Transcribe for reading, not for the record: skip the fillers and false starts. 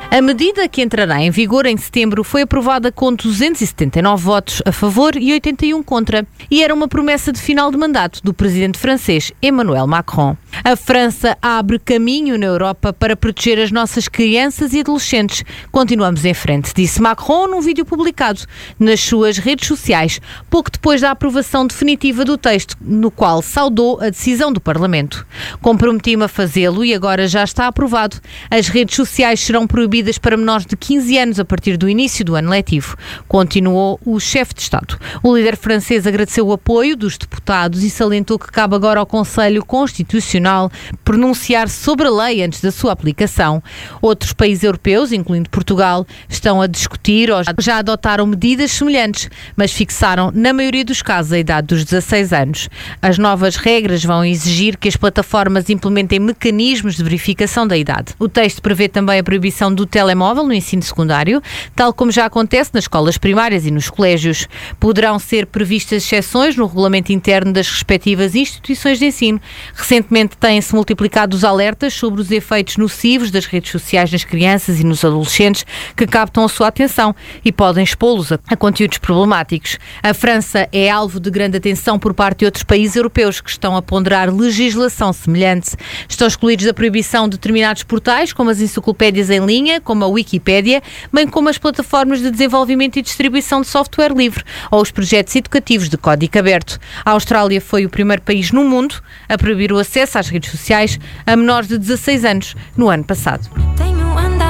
A medida, que entrará em vigor em setembro, foi aprovada com 279 votos a favor e 81 contra. E era uma promessa de final de mandato do presidente francês Emmanuel Macron. A França abre caminho na Europa para proteger as nossas crianças e adolescentes. Continuamos em frente, disse Macron num vídeo publicado nas suas redes sociais, pouco depois da aprovação definitiva do texto, no qual saudou a decisão do Parlamento. Comprometi-me a fazê-lo e agora já está aprovado. As redes sociais serão proibidas para menores de 15 anos a partir do início do ano letivo, continuou o chefe de Estado. O líder francês agradeceu o apoio dos deputados e salientou que cabe agora ao Conselho Constitucional pronunciar sobre a lei antes da sua aplicação. Outros países europeus, incluindo Portugal, estão a discutir ou já adotaram medidas semelhantes, mas fixaram, na maioria dos casos, a idade dos 16 anos. As novas regras vão exigir que as plataformas implementem mecanismos de verificação da idade. O texto prevê também a proibição do telemóvel no ensino secundário, tal como já acontece nas escolas primárias e nos colégios. Poderão ser previstas exceções no regulamento interno das respectivas instituições de ensino. Recentemente têm-se multiplicado os alertas sobre os efeitos nocivos das redes sociais nas crianças e nos adolescentes que captam a sua atenção e podem expô-los a conteúdos problemáticos. A França é alvo de grande atenção por parte de outros países europeus que estão a ponderar legislação semelhante. Estão excluídos da proibição determinados portais, como as enciclopédias em linha, como a Wikipédia, bem como as plataformas de desenvolvimento e distribuição de software livre ou os projetos educativos de código aberto. A Austrália foi o primeiro país no mundo a proibir o acesso às redes sociais a menores de 16 anos no ano passado.